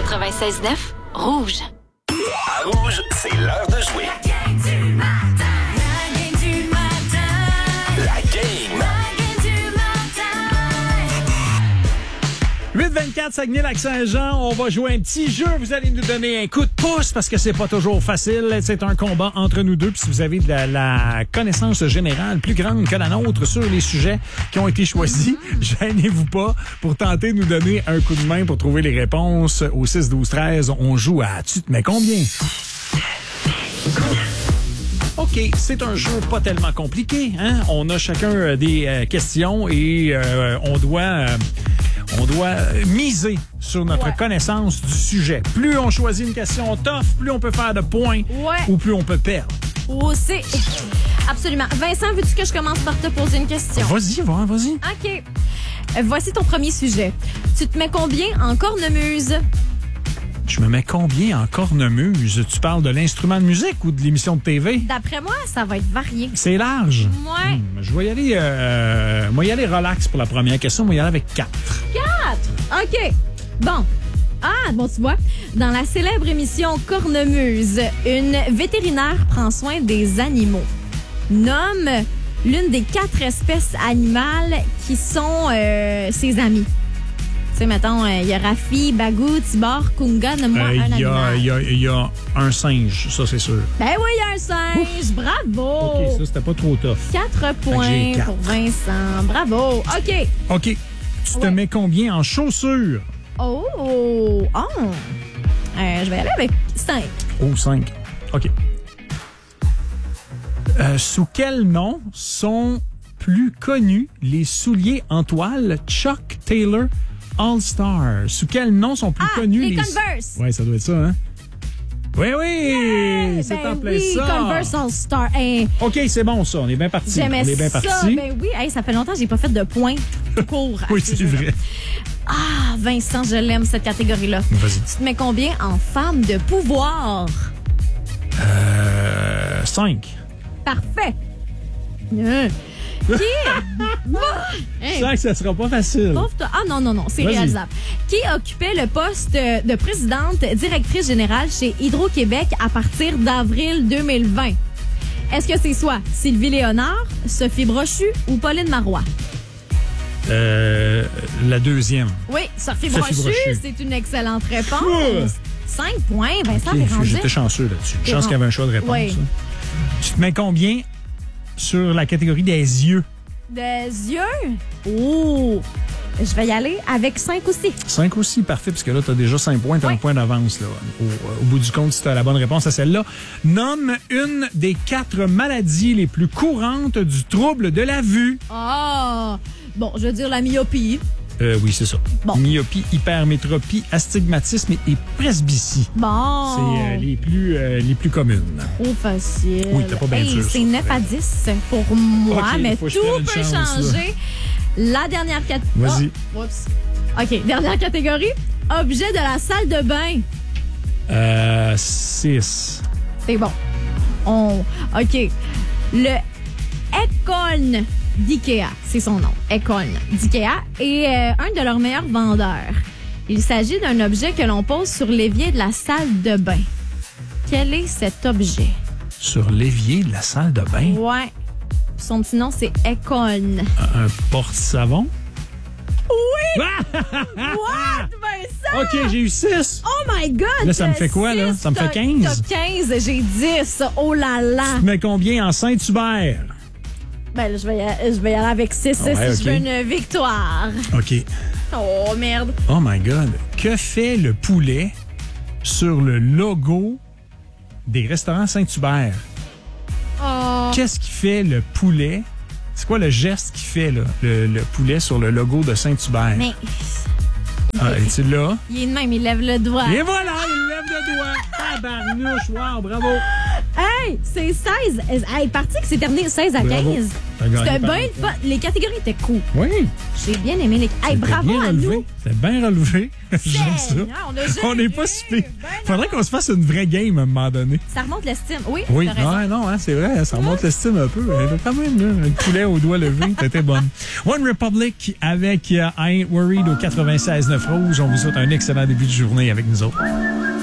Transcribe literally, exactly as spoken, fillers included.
quatre-vingt-seize neuf, Rouge. À Rouge, c'est l'heure de jouer. La gang du matin. La gang du matin. La game. La gang du matin. huit vingt-quatre Saguenay-Lac-Saint-Jean, on va jouer un petit jeu. Vous allez nous donner un coup de pouce parce que c'est pas toujours facile. C'est un combat entre nous deux. Puis si vous avez de la, la connaissance générale plus grande que la nôtre sur les sujets qui ont été choisis, gênez-vous pas pour tenter de nous donner un coup de main pour trouver les réponses au six douze treize. On joue à Tu te mets combien? OK, c'est un jeu pas tellement compliqué, hein? On a chacun euh, des euh, questions et euh, on doit euh, on doit miser sur notre Ouais. connaissance du sujet. Plus on choisit une question tough, plus on peut faire de points Ouais. ou plus on peut perdre. Oh, c'est... Absolument. Vincent, veux-tu que je commence par te poser une question? Vas-y, va, vas-y. OK. Euh, Voici ton premier sujet. Tu te mets combien en cornemuse? Je me mets combien en cornemuse? Tu parles de l'instrument de musique ou de l'émission de T V? D'après moi, ça va être varié. C'est large. Ouais. Hmm, je vais y aller, euh, moi y aller relax pour la première question. Moi y aller avec quatre. Quatre! OK. Bon. Ah, bon, tu vois, dans la célèbre émission Cornemuse, une vétérinaire prend soin des animaux. Nomme l'une des quatre espèces animales qui sont euh, ses amis. Tu sais, mettons, il euh, y a Rafi, Bagou, Tibor, Kunga, nomme-moi Euh, un Il y, a- animal. il y a- il y a un singe, ça c'est sûr. Ben oui, il y a un singe. Bravo! OK, ça c'était pas trop tough. Quatre points j'ai quatre. pour Vincent. Bravo. OK. OK. Tu te Ouais. mets combien en chaussures? Oh! Oh! Euh, je vais aller avec cinq. Oh, cinq. OK. Euh, sous quel nom sont plus connus les souliers en toile Chuck Taylor All-Star? Sous quel nom sont plus Ah, connus les les... Converse. Ouais, ça doit être ça, hein? Oui, oui! C'est Ben en plein oui, ça! Converse All-Star. Hey, OK, c'est bon, ça. On est bien parti. j'aimais On est bien ça. parti. Ben oui, hey, ça fait longtemps que j'ai pas fait de points tout court. Oui, c'est vrai. Ah, Vincent, je l'aime, cette catégorie-là. Vas-y. Tu te mets combien en femme de pouvoir? Euh, cinq. Parfait. Euh, Qui? Hey, Cinq, ça sera pas facile. pauvre toi. Ah non, non, non, c'est Vas-y. réalisable. Qui occupait le poste de présidente directrice générale chez Hydro-Québec à partir d'avril deux mille vingt? Est-ce que c'est soit Sylvie Léonard, Sophie Brochu ou Pauline Marois? Euh, la deuxième. Oui, Sophie, Sophie Brochu, Brochu. c'est une excellente réponse. Ouh. Cinq points, Vincent, OK, t'es rendu. j'étais chanceux là-dessus. T'es Chance ren- qu'il y avait un choix de réponse. Oui. hein. Tu te mets combien sur la catégorie des yeux? Des yeux? Oh! Je vais y aller avec cinq aussi. Cinq aussi, parfait, parce que là, tu as déjà cinq points, tu as Oui. un point d'avance là, au, au bout du compte si tu as la bonne réponse à celle-là. Nomme une des quatre maladies les plus courantes du trouble de la vue. Ah! Bon, je veux dire la myopie. Euh, oui, c'est ça. Bon. Myopie, hypermétropie, astigmatisme et, et presbytie. Bon. C'est euh, les plus euh, les plus communes. Trop facile. Oui, t'es pas bien Hey, sûr, c'est ça. neuf à dix pour moi, OK, mais faut que tout je prenne une peut chance, changer. La dernière catégorie. Vas-y. oups. OK, dernière catégorie. Objet de la salle de bain. Euh, six. C'est bon. On... OK. Le Econ d'IKEA, c'est son nom. Econ d'IKEA est euh, un de leurs meilleurs vendeurs. Il s'agit d'un objet que l'on pose sur l'évier de la salle de bain. Quel est cet objet? Sur l'évier de la salle de bain, Ouais. Son petit nom, c'est Econ. un porte-savon. Oui! Ah! What, Vincent? OK, j'ai eu six. Oh my God! Là, ça me t'as fait quoi, là? six, Ça me fait t'as- quinze? T'as quinze, j'ai dix. Oh là là! Tu te mets combien en Saint-Hubert? Ben, là, je vais y aller, je vais y aller avec six Ouais, si ok. je veux une victoire. OK. Oh, merde. Oh my God. Que fait le poulet sur le logo des restaurants Saint-Hubert? Oh. Qu'est-ce qui fait le poulet? C'est quoi le geste qui fait, là, le, le poulet sur le logo de Saint-Hubert? Mais Ah, es-tu là? il est de même, il lève le doigt. Et voilà, il lève le doigt. Tabarnouche, wow, bravo. Hey, c'est seize. Hey, parti que c'est terminé seize à Bravo. quinze. T'as gagné C'était par bien une le fun. Les catégories étaient cool. Oui. J'ai bien aimé les. Hey, C'était bravo bien à relevé. nous. C'était bien relevé. J'aime ça. Seigneur, on a géré. On n'est pas si pire. Ben Faudrait qu'on se fasse une vraie game à un moment donné. Ça remonte l'estime. Oui, Oui, t'as raison. ouais, non, hein, c'est vrai, ça remonte l'estime un peu. Elle a quand même, là, un poulet au doigt levé, c'était bonne. One Republic avec euh, I Ain't Worried au quatre-vingt-seize neuf Rouge. On vous souhaite un excellent début de journée avec nous autres.